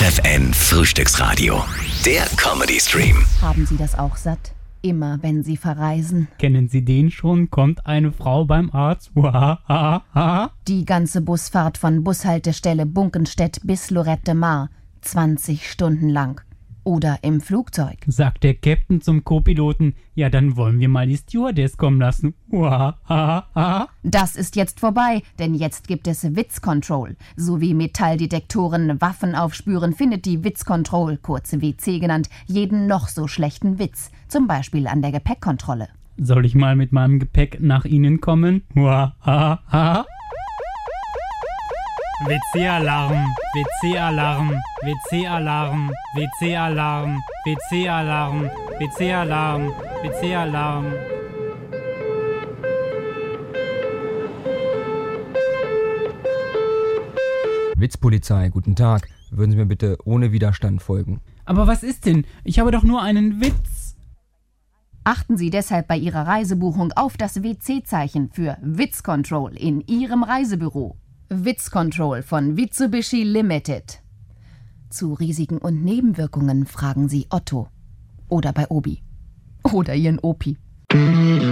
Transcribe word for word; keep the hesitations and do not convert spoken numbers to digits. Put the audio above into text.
F N Frühstücksradio. Der Comedy-Stream. Haben Sie das auch satt? Immer wenn Sie verreisen. Kennen Sie den schon? Kommt eine Frau beim Arzt? Uahaha. Die ganze Busfahrt von Bushaltestelle Bunkenstedt bis Lorette de Mar. zwanzig Stunden lang. Oder im Flugzeug. Sagt der Captain zum Co-Piloten, ja, dann wollen wir mal die Stewardess kommen lassen. Uahaha. Das ist jetzt vorbei, denn jetzt gibt es Witzcontrol. So wie Metalldetektoren Waffen aufspüren, findet die Witzcontrol, kurz W C genannt, jeden noch so schlechten Witz. Zum Beispiel an der Gepäckkontrolle. Soll ich mal mit meinem Gepäck nach Ihnen kommen? Uahaha. W C-Alarm, W C-Alarm, W C-Alarm, W C-Alarm, W C-Alarm, W C-Alarm, W C-Alarm. Witzpolizei, guten Tag. Würden Sie mir bitte ohne Widerstand folgen? Aber was ist denn? Ich habe doch nur einen Witz. Achten Sie deshalb bei Ihrer Reisebuchung auf das W C-Zeichen für Witzcontrol in Ihrem Reisebüro. Witzcontrol von Mitsubishi Limited. Zu Risiken und Nebenwirkungen fragen Sie Otto. Oder bei Obi. Oder Ihren Opi.